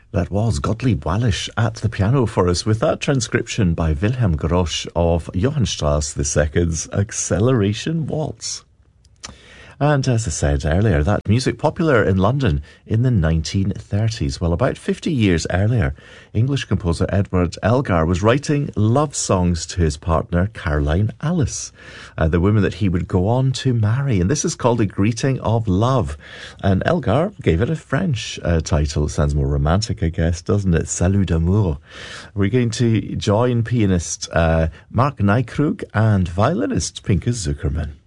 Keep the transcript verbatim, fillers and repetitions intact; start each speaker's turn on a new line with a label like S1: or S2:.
S1: That was Gottlieb Wallisch at the piano for us with that transcription by Wilhelm Grosch of Johann Strauss the Second's Acceleration Waltz. And as I said earlier, that music popular in London in the nineteen thirties. Well, about fifty years earlier, English composer Edward Elgar was writing love songs to his partner Caroline Alice, uh, the woman that he would go on to marry. And this is called A Greeting of Love. And Elgar gave it a French uh, title. It sounds more romantic, I guess, doesn't it? Salut d'amour. We're going to join pianist uh, Mark Nykrug and violinist Pinka Zuckerman.